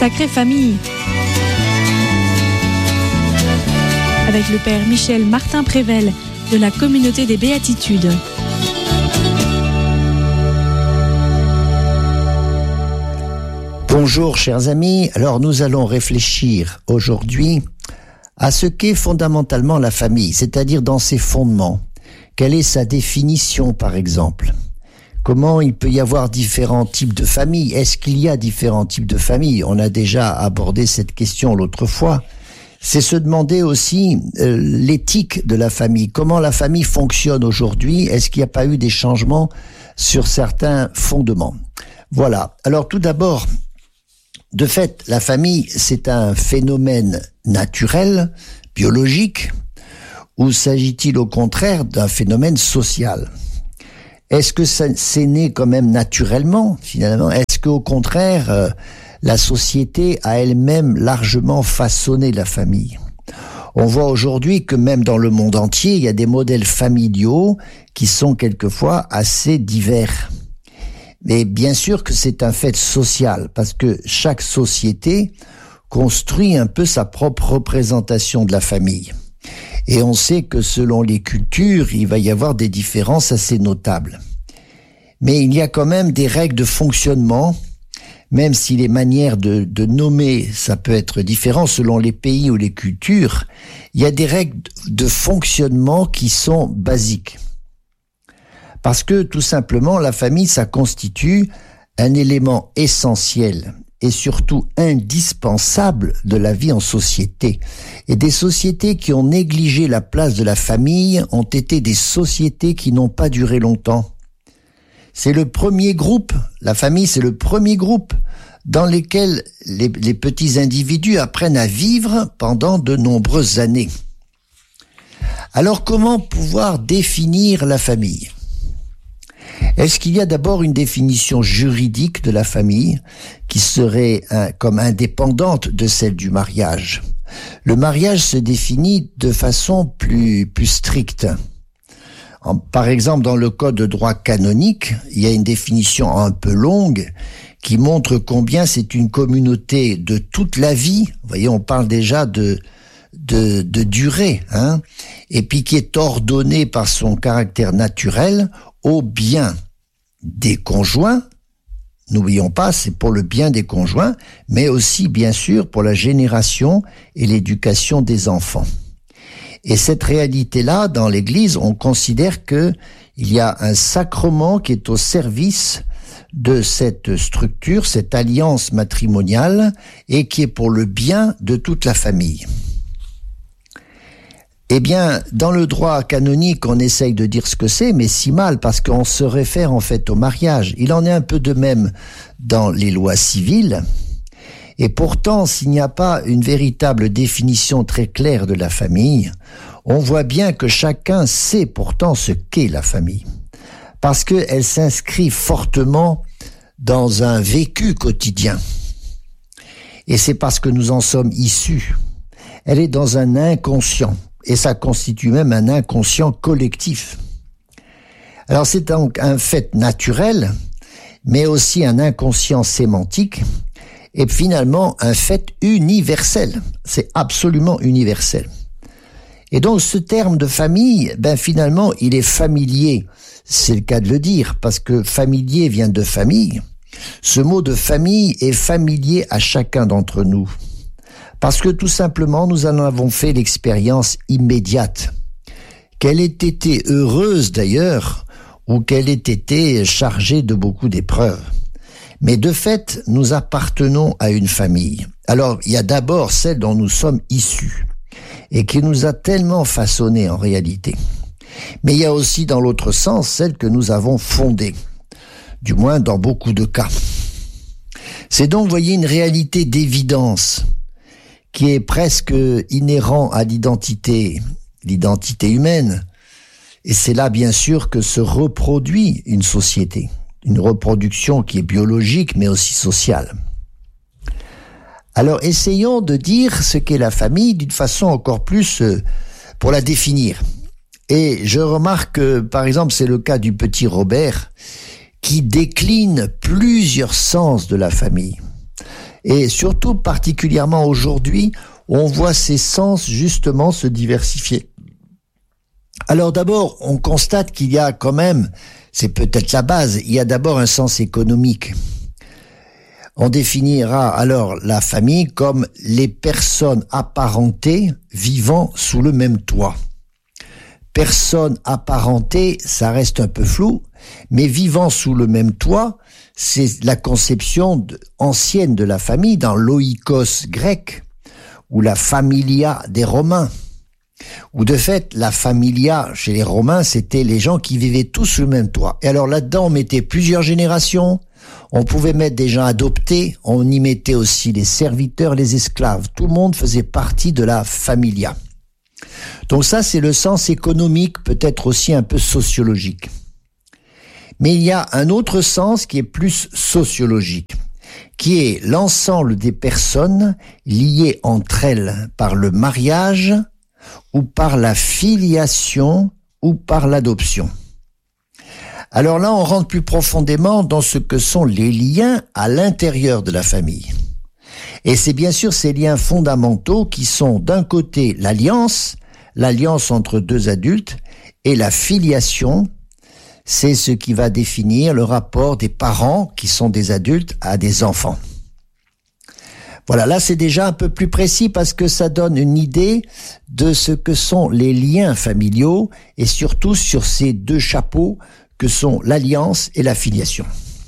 Sacrée Famille. Avec le Père Michel Martin Prével de la Communauté des Béatitudes. Bonjour chers amis, alors nous allons réfléchir aujourd'hui à ce qu'est fondamentalement la famille, c'est-à-dire dans ses fondements. Quelle est sa définition par exemple ? Comment il peut y avoir différents types de familles ? Est-ce qu'il y a différents types de familles ? On a déjà abordé cette question l'autre fois. C'est se demander aussi l'éthique de la famille. Comment la famille fonctionne aujourd'hui ? Est-ce qu'il n'y a pas eu des changements sur certains fondements ? Voilà. Alors tout d'abord, de fait, la famille, c'est un phénomène naturel, biologique, ou s'agit-il au contraire d'un phénomène social ? Est-ce que c'est né quand même naturellement, finalement ? Est-ce qu'au contraire, la société a elle-même largement façonné la famille ? On voit aujourd'hui que même dans le monde entier, il y a des modèles familiaux qui sont quelquefois assez divers. Mais bien sûr que c'est un fait social, parce que chaque société construit un peu sa propre représentation de la famille. Et on sait que selon les cultures, il va y avoir des différences assez notables. Mais il y a quand même des règles de fonctionnement, même si les manières de nommer, ça peut être différent selon les pays ou les cultures, il y a des règles de fonctionnement qui sont basiques. Parce que tout simplement, la famille, ça constitue un élément essentiel et surtout indispensable de la vie en société. Et des sociétés qui ont négligé la place de la famille ont été des sociétés qui n'ont pas duré longtemps. C'est le premier groupe, la famille c'est le premier groupe dans lequel les petits individus apprennent à vivre pendant de nombreuses années. Alors comment pouvoir définir la famille ? Est-ce qu'il y a d'abord une définition juridique de la famille qui serait comme indépendante de celle du mariage ? Le mariage se définit de façon plus stricte. Par exemple, dans le code de droit canonique, il y a une définition un peu longue qui montre combien c'est une communauté de toute la vie. Vous voyez, on parle déjà de durée, et puis qui est ordonnée par son caractère naturel au bien des conjoints. N'oublions pas, c'est pour le bien des conjoints, mais aussi, bien sûr, pour la génération et l'éducation des enfants. Et cette réalité-là, dans l'Église, on considère que il y a un sacrement qui est au service de cette structure, cette alliance matrimoniale, et qui est pour le bien de toute la famille. Eh bien, dans le droit canonique, on essaye de dire ce que c'est, mais si mal, parce qu'on se réfère en fait au mariage. Il en est un peu de même dans les lois civiles. Et pourtant, s'il n'y a pas une véritable définition très claire de la famille, on voit bien que chacun sait pourtant ce qu'est la famille. Parce qu'elle s'inscrit fortement dans un vécu quotidien. Et c'est parce que nous en sommes issus. Elle est dans un inconscient. Et ça constitue même un inconscient collectif. Alors c'est donc un fait naturel, mais aussi un inconscient sémantique, et finalement un fait universel. C'est absolument universel. Et donc ce terme de famille, finalement, il est familier. C'est le cas de le dire, parce que familier vient de famille. Ce mot de famille est familier à chacun d'entre nous. Parce que tout simplement, nous en avons fait l'expérience immédiate. Qu'elle ait été heureuse d'ailleurs, ou qu'elle ait été chargée de beaucoup d'épreuves. Mais de fait, nous appartenons à une famille. Alors, il y a d'abord celle dont nous sommes issus, et qui nous a tellement façonnés en réalité. Mais il y a aussi dans l'autre sens celle que nous avons fondée, du moins dans beaucoup de cas. C'est donc, voyez, une réalité d'évidence, qui est presque inhérent à l'identité humaine. Et c'est là, bien sûr, que se reproduit une société. Une reproduction qui est biologique, mais aussi sociale. Alors, essayons de dire ce qu'est la famille d'une façon encore plus pour la définir. Et je remarque que, par exemple, c'est le cas du petit Robert, qui décline plusieurs sens de la famille. Et surtout, particulièrement aujourd'hui, on voit ces sens justement se diversifier. Alors d'abord, on constate qu'il y a quand même, c'est peut-être la base, il y a d'abord un sens économique. On définira alors la famille comme les personnes apparentées vivant sous le même toit. Personnes apparentées, ça reste un peu flou, mais vivant sous le même toit, c'est la conception ancienne de la famille dans l'oikos grec ou la familia des Romains. Ou de fait, la familia chez les Romains, c'était les gens qui vivaient tous sous le même toit. Et alors là-dedans, on mettait plusieurs générations. On pouvait mettre des gens adoptés, on y mettait aussi les serviteurs, les esclaves. Tout le monde faisait partie de la familia. Donc ça, c'est le sens économique, peut-être aussi un peu sociologique. Mais il y a un autre sens qui est plus sociologique, qui est l'ensemble des personnes liées entre elles par le mariage ou par la filiation ou par l'adoption. Alors là, on rentre plus profondément dans ce que sont les liens à l'intérieur de la famille. Et c'est bien sûr ces liens fondamentaux qui sont d'un côté l'alliance entre deux adultes, et la filiation, c'est ce qui va définir le rapport des parents qui sont des adultes à des enfants. Voilà, là c'est déjà un peu plus précis parce que ça donne une idée de ce que sont les liens familiaux et surtout sur ces deux chapeaux que sont l'alliance et la filiation.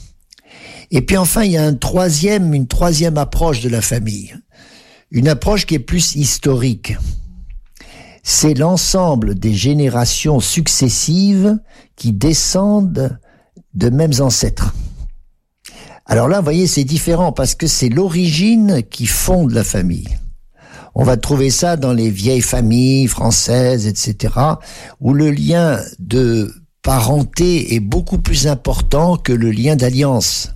Et puis enfin, il y a une troisième approche de la famille. Une approche qui est plus historique. C'est l'ensemble des générations successives qui descendent de mêmes ancêtres. Alors là, vous voyez, c'est différent parce que c'est l'origine qui fonde la famille. On va trouver ça dans les vieilles familles françaises, etc., où le lien de parenté est beaucoup plus important que le lien d'alliance.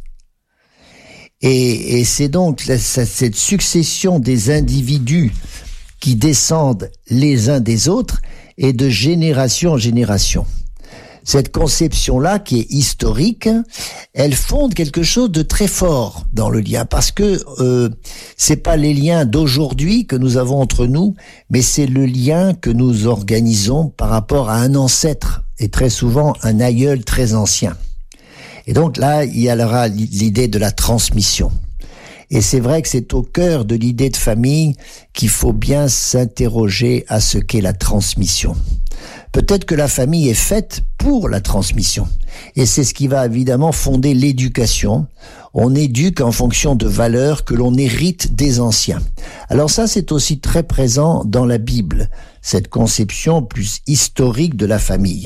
Et c'est donc cette succession des individus qui descendent les uns des autres et de génération en génération. Cette conception-là, qui est historique, elle fonde quelque chose de très fort dans le lien, parce que c'est pas les liens d'aujourd'hui que nous avons entre nous, mais c'est le lien que nous organisons par rapport à un ancêtre, et très souvent un aïeul très ancien. Et donc là, il y aura l'idée de la transmission. Et c'est vrai que c'est au cœur de l'idée de famille qu'il faut bien s'interroger à ce qu'est la transmission. Peut-être que la famille est faite pour la transmission. Et c'est ce qui va évidemment fonder l'éducation. On éduque en fonction de valeurs que l'on hérite des anciens. Alors ça, c'est aussi très présent dans la Bible, cette conception plus historique de la famille.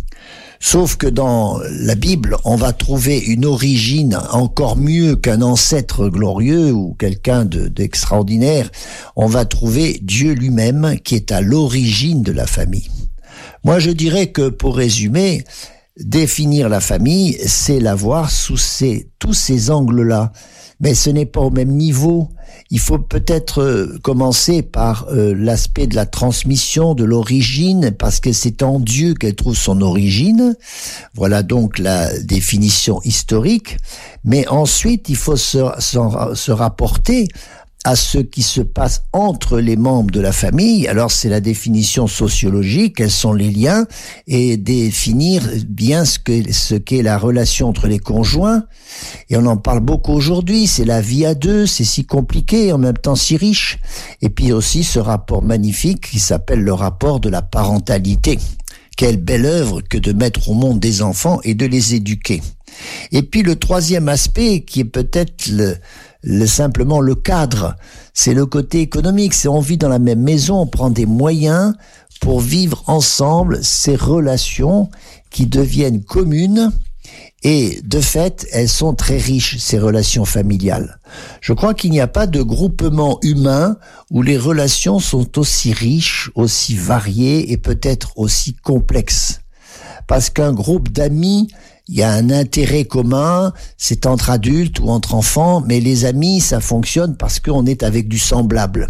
Sauf que dans la Bible, on va trouver une origine encore mieux qu'un ancêtre glorieux ou quelqu'un d'extraordinaire. On va trouver Dieu lui-même qui est à l'origine de la famille. Moi, je dirais que, pour résumer, définir la famille, c'est la voir sous tous ces angles-là. Mais ce n'est pas au même niveau. Il faut peut-être commencer par l'aspect de la transmission, de l'origine, parce que c'est en Dieu qu'elle trouve son origine. Voilà donc la définition historique. Mais ensuite, il faut se rapporter à ce qui se passe entre les membres de la famille. Alors c'est la définition sociologique, quels sont les liens, et définir bien ce qu'est la relation entre les conjoints. Et on en parle beaucoup aujourd'hui, c'est la vie à deux, c'est si compliqué, en même temps si riche. Et puis aussi ce rapport magnifique qui s'appelle le rapport de la parentalité. Quelle belle œuvre que de mettre au monde des enfants et de les éduquer. Et puis le troisième aspect qui est peut-être simplement le cadre, c'est le côté économique, c'est on vit dans la même maison, on prend des moyens pour vivre ensemble ces relations qui deviennent communes et de fait, elles sont très riches, ces relations familiales. Je crois qu'il n'y a pas de groupement humain où les relations sont aussi riches, aussi variées et peut-être aussi complexes. Parce qu'un groupe d'amis, il y a un intérêt commun, c'est entre adultes ou entre enfants, mais les amis, ça fonctionne parce qu'on est avec du semblable.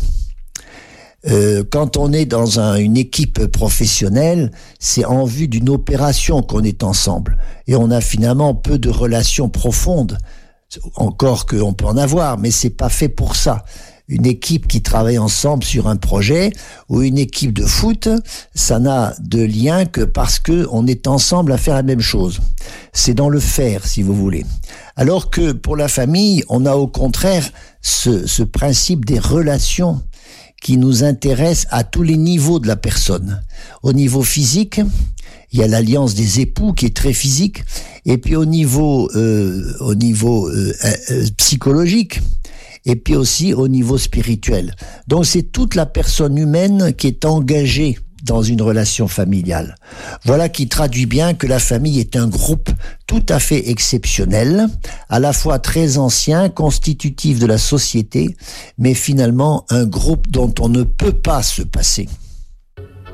Quand on est dans une équipe professionnelle, c'est en vue d'une opération qu'on est ensemble. Et on a finalement peu de relations profondes. Encore qu'on peut en avoir, mais c'est pas fait pour ça. Une équipe qui travaille ensemble sur un projet ou une équipe de foot, ça n'a de lien que parce que on est ensemble à faire la même chose. C'est dans le faire, si vous voulez. Alors que pour la famille, on a au contraire ce principe des relations qui nous intéresse à tous les niveaux de la personne. Au niveau physique, il y a l'alliance des époux qui est très physique, et puis au niveau psychologique, et puis aussi au niveau spirituel. Donc c'est toute la personne humaine qui est engagée dans une relation familiale. Voilà qui traduit bien que la famille est un groupe tout à fait exceptionnel, à la fois très ancien, constitutif de la société, mais finalement un groupe dont on ne peut pas se passer.